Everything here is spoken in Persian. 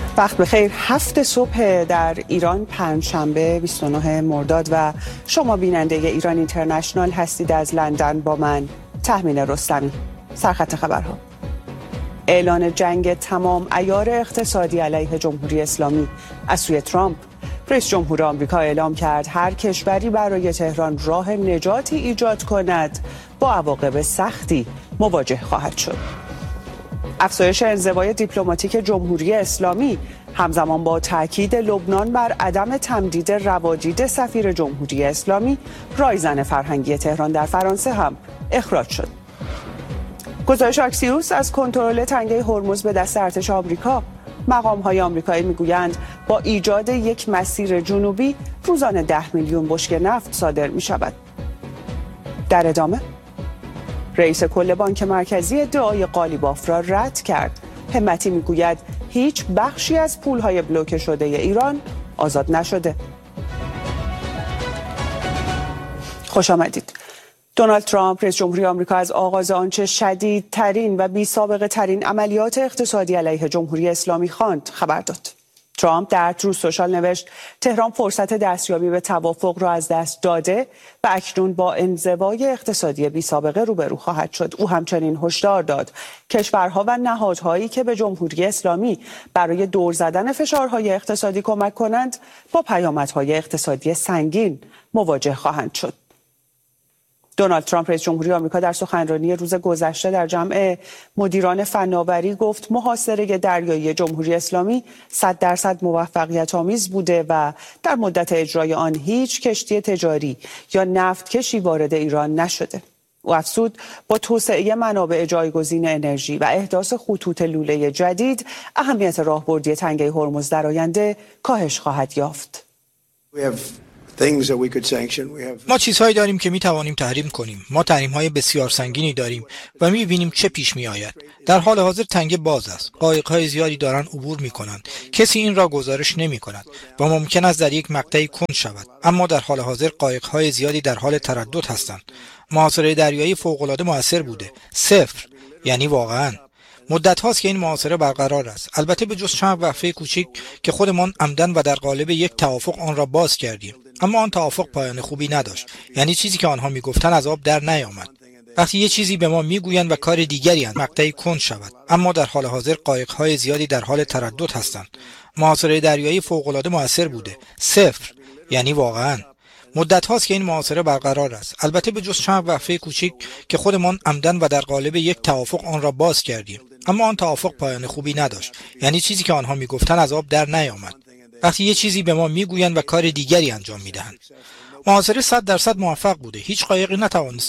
وقت بخیر. 7 صبح در ایران، پنجشنبه 29 مرداد و شما بیننده ایران اینترنشنال هستید. از لندن با من تهمین رستمی. سرخط خبرها: اعلان جنگ تمام عیار اقتصادی علیه جمهوری اسلامی از سوی ترامپ. رئیس جمهور آمریکا اعلام کرد هر کشوری برای تهران راه نجاتی ایجاد کند با عواقب سختی مواجه خواهد شد. افزایش انزوای دیپلماتیک جمهوری اسلامی همزمان با تاکید لبنان بر عدم تمدید روادید سفیر جمهوری اسلامی، رایزن فرهنگی تهران در فرانسه هم اخراج شد. گزارش اکسیوس از کنترل تنگه هرمز به دست ارتش آمریکا. مقام‌های آمریکایی میگویند با ایجاد یک مسیر جنوبی روزانه 10 میلیون بشکه نفت صادر می‌شود. در ادامه، رئیس کل بانک مرکزی ادعای قالیباف را رد کرد. همتی میگوید هیچ بخشی از پولهای بلوکه شده ایران آزاد نشده. خوش آمدید. دونالد ترامپ رئیس جمهوری آمریکا از آغاز آنچه شدیدترین و بی سابقه ترین عملیات اقتصادی علیه جمهوری اسلامی خواند خبر داد. ترامپ در تروث سوشال نوشت تهران فرصت دستیابی به توافق را از دست داده و اکنون با انزوای اقتصادی بی سابقه روبرو خواهد شد. او همچنین هشدار داد کشورها و نهادهایی که به جمهوری اسلامی برای دور زدن فشارهای اقتصادی کمک کنند با پیامدهای اقتصادی سنگین مواجه خواهند شد. دونالد ترامپ رئیس جمهوری آمریکا در سخنرانی روز گذشته در جمع مدیران فناوری گفت محاصره دریایی جمهوری اسلامی 100% موفقیت آمیز بوده و در مدت اجرای آن هیچ کشتی تجاری یا نفتکشی وارد ایران نشده. او افزود با توسعه منابع جایگزین انرژی و احداث خطوط لوله جدید اهمیت راهبردی تنگه هرمز در آینده کاهش خواهد یافت. ما چیزهایی داریم که می توانیم تحریم کنیم. ما تحریم‌های بسیار سنگینی داریم و می بینیم چه پیش می آید. در حال حاضر تنگه باز است. قایق‌های زیادی دارند عبور می کنند. کسی این را گزارش نمی کند و ممکن است در یک مقطعی کند شود. اما در حال حاضر قایق‌های زیادی در حال تردد هستند. محاصره دریایی فوق‌العاده مؤثر بوده. صفر، یعنی واقعاً مدت هاست که این محاصره برقرار است. البته به جز چند وقفه کوچک که خودمان عمدن و در قالب یک توافق آن را باز کردیم. اما آن توافق پایان خوبی نداشت. یعنی چیزی که آنها میگفتند از آب در نیامد. وقتی یه چیزی به ما میگویند و کار دیگری اند، مقطعی کند شود. اما در حال حاضر قایق‌های زیادی در حال تردد هستند. محاصره دریایی فوق‌العاده مؤثر بوده. صفر، یعنی واقعاً مدت هاست که این محاصره برقرار است. البته به جز چند وقفه کوچک که خودمان عمدن و در قالب یک توافق آن را باز کردیم. اما آن توافق پایان خوبی نداشت. یعنی چیزی که آنها میگفتند از آب در نیامد. وقتی یه چیزی به ما میگویند و کار دیگری انجام میدهند. محاصره 100% موفق بوده. هیچ قایقی نتوانست